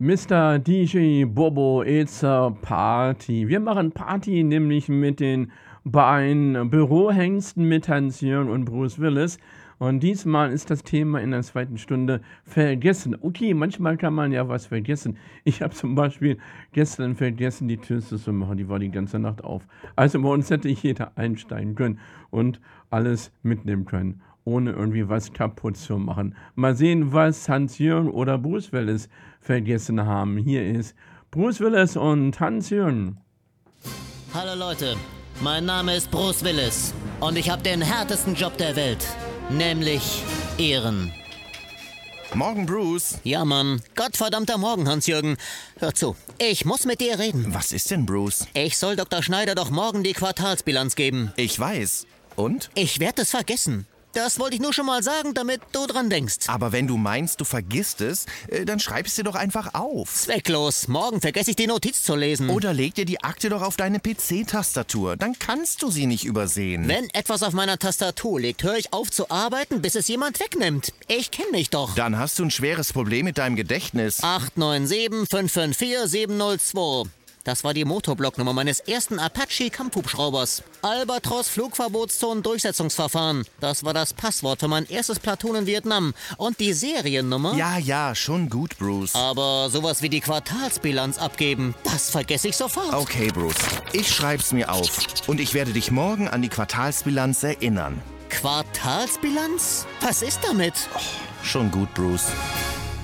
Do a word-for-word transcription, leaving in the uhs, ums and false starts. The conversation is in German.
Mister D J Bobo, it's a party. Wir machen Party nämlich mit den beiden Bürohengsten, mit Hans-Jörn und Bruce Willis. Und diesmal ist das Thema in der zweiten Stunde vergessen. Okay, manchmal kann man ja was vergessen. Ich habe zum Beispiel gestern vergessen, die Tür zu machen. Die war die ganze Nacht auf. Also bei uns hätte jeder einsteigen können und alles mitnehmen können, ohne irgendwie was kaputt zu machen. Mal sehen, was Hans-Jörn oder Bruce Willis vergessen haben. Hier ist Bruce Willis und Hans-Jörn. Hallo Leute, mein Name ist Bruce Willis und ich habe den härtesten Job der Welt, nämlich Ehren. Morgen, Bruce. Ja, Mann. Gottverdammter Morgen, Hans-Jürgen. Hör zu, ich muss mit dir reden. Was ist denn, Bruce? Ich soll Doktor Schneider doch morgen die Quartalsbilanz geben. Ich weiß. Und? Ich werde es vergessen. Das wollte ich nur schon mal sagen, damit du dran denkst. Aber wenn du meinst, du vergisst es, äh, dann schreib es dir doch einfach auf. Zwecklos. Morgen vergesse ich die Notiz zu lesen. Oder leg dir die Akte doch auf deine P C-Tastatur. Dann kannst du sie nicht übersehen. Wenn etwas auf meiner Tastatur liegt, höre ich auf zu arbeiten, bis es jemand wegnimmt. Ich kenne mich doch. Dann hast du ein schweres Problem mit deinem Gedächtnis. acht neun sieben fünf fünf vier sieben null zwei. Das war die Motorblocknummer meines ersten Apache-Kampfhubschraubers. Albatros Flugverbotszone-Durchsetzungsverfahren. Das war das Passwort für mein erstes Platoon in Vietnam. Und die Seriennummer? Ja, ja, schon gut, Bruce. Aber sowas wie die Quartalsbilanz abgeben, das vergesse ich sofort. Okay, Bruce. Ich schreib's mir auf. Und ich werde dich morgen an die Quartalsbilanz erinnern. Quartalsbilanz? Was ist damit? Oh, schon gut, Bruce.